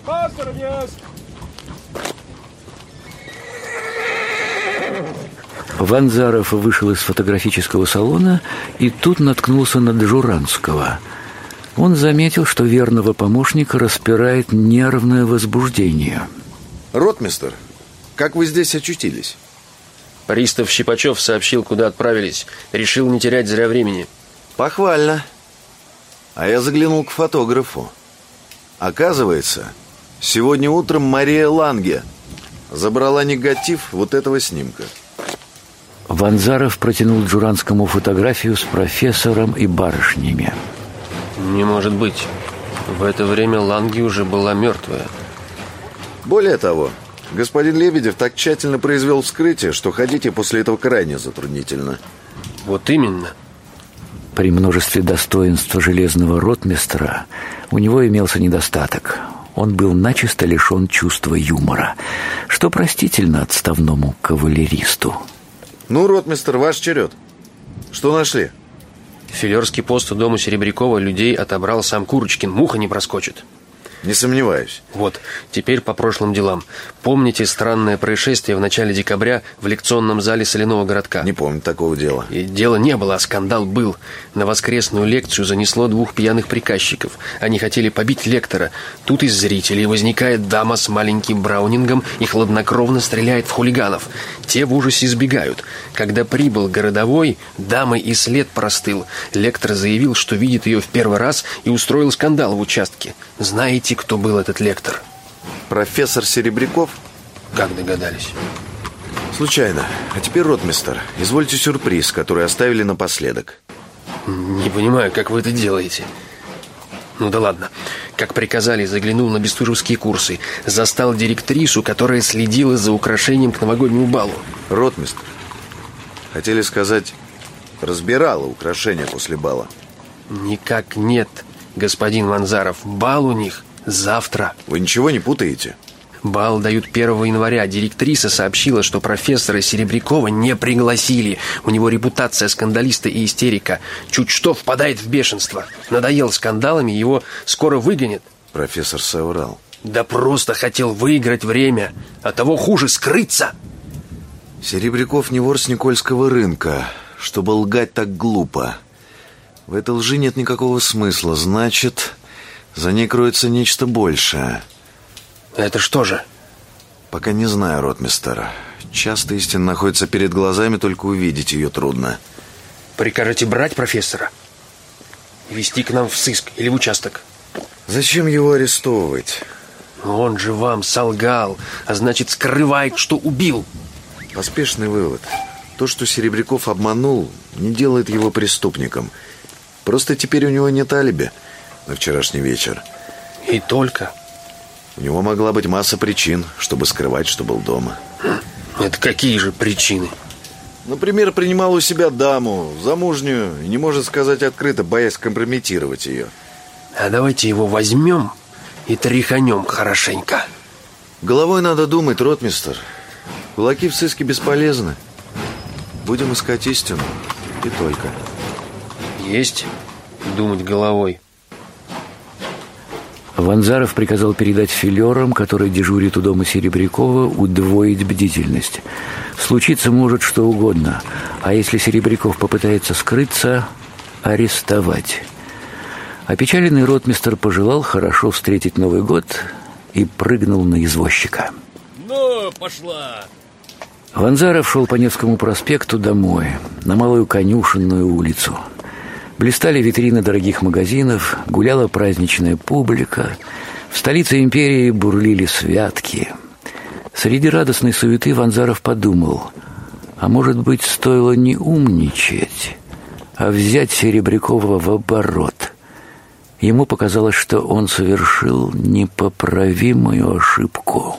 Ванзаров вышел из фотографического салона и тут наткнулся на Джуранского. Он заметил, что верного помощника распирает нервное возбуждение. Ротмистр, как вы здесь очутились? Пристав Щипачев сообщил, куда отправились. Решил не терять зря времени. Похвально. А я заглянул к фотографу. Оказывается, сегодня утром Мария Ланге забрала негатив вот этого снимка. Ванзаров протянул Джуранскому фотографию с профессором и барышнями. Не может быть. В это время Ланге уже была мертвая. Более того, господин Лебедев так тщательно произвел вскрытие, что ходить после этого крайне затруднительно. Вот именно. При множестве достоинств железного ротмистра у него имелся недостаток. Он был начисто лишен чувства юмора, что простительно отставному кавалеристу. Ну, ротмистр, ваш черед. Что нашли? Филерский пост у дома Серебрякова людей отобрал сам Курочкин. Муха не проскочит. Не сомневаюсь. Вот, теперь по прошлым делам. Помните странное происшествие в начале декабря в лекционном зале Соляного городка? Не помню такого дела. И дела не было, а скандал был. На воскресную лекцию занесло 2 пьяных приказчиков. Они хотели побить лектора. Тут из зрителей возникает дама с маленьким браунингом и хладнокровно стреляет в хулиганов. Те в ужасе избегают. Когда прибыл городовой, дамы и след простыл. Лектор заявил, что видит ее в первый раз и устроил скандал в участке. Знаете, кто был этот лектор? Профессор Серебряков? Как догадались? Случайно. А теперь, ротмистр, извольте сюрприз, который оставили напоследок. Не понимаю, как вы это делаете. Ну да ладно. Как приказали, заглянул на бестужевские курсы. Застал директрису, которая следила за украшением к новогоднему балу. Ротмистр, хотели сказать, разбирала украшения после бала. Никак нет, господин Ванзаров. Бал у них завтра. Вы ничего не путаете? Бал дают 1 января. Директриса сообщила, что профессора Серебрякова не пригласили. У него репутация скандалиста и истерика. Чуть что впадает в бешенство. Надоел скандалами, его скоро выгонят. Профессор соврал. Да просто хотел выиграть время. А того хуже скрыться. Серебряков не вор с Никольского рынка, чтобы лгать так глупо. В этой лжи нет никакого смысла. Значит, за ней кроется нечто большее. Это что же? Пока не знаю, ротмистер. Часто истина находится перед глазами, только увидеть ее трудно. Прикажете брать профессора? Вести к нам в сыск или в участок? Зачем его арестовывать? Он же вам солгал, а значит скрывает, что убил. Поспешный вывод. То, что Серебряков обманул, не делает его преступником. Просто теперь у него нет алиби на вчерашний вечер. И только? У него могла быть масса причин, чтобы скрывать, что был дома. Это какие же причины? Например, принимал у себя даму, замужнюю, и не может сказать открыто, боясь компрометировать ее. А давайте его возьмем и тряханем хорошенько. Головой надо думать, ротмистер. Кулаки в сыске бесполезны. Будем искать истину. И только. Есть думать головой. Ванзаров приказал передать филерам, которые дежурят у дома Серебрякова, удвоить бдительность. Случиться может что угодно, а если Серебряков попытается скрыться, арестовать. Опечаленный ротмистр пожелал хорошо встретить Новый год и прыгнул на извозчика. Ну, пошла! Ванзаров шел по Невскому проспекту домой, на Малую Конюшенную улицу. Блистали витрины дорогих магазинов, гуляла праздничная публика. В столице империи бурлили святки. Среди радостной суеты Ванзаров подумал, а может быть, стоило не умничать, а взять Серебрякова в оборот. Ему показалось, что он совершил непоправимую ошибку.